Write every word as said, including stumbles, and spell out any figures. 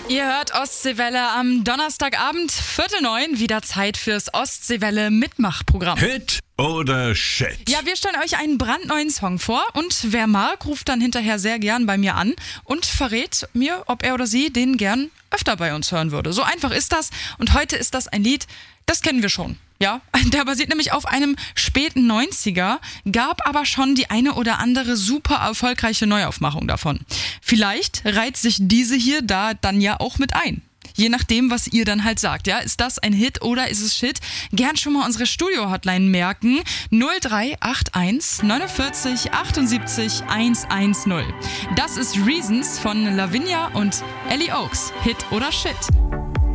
Ihr hört Ostseewelle am Donnerstagabend, Viertel neun, wieder Zeit fürs Ostseewelle Mitmachprogramm. Hit oder Shit? Ja, wir stellen euch einen brandneuen Song vor und wer mag, ruft dann hinterher sehr gern bei mir an und verrät mir, ob er oder sie den gern öfter bei uns hören würde. So einfach ist das und heute ist das ein Lied, das kennen wir schon. Ja, der basiert nämlich auf einem späten neunziger, gab aber schon die eine oder andere super erfolgreiche Neuaufmachung davon. Vielleicht reiht sich diese hier da dann ja auch mit ein. Je nachdem, was ihr dann halt sagt. Ja, ist das ein Hit oder ist es Shit? Gern schon mal unsere Studio-Hotline merken. null drei acht eins neunundvierzig achtundsiebzig hundertzehn. Das ist Reasons von Lavinia und Ellie Oaks. Hit oder Shit?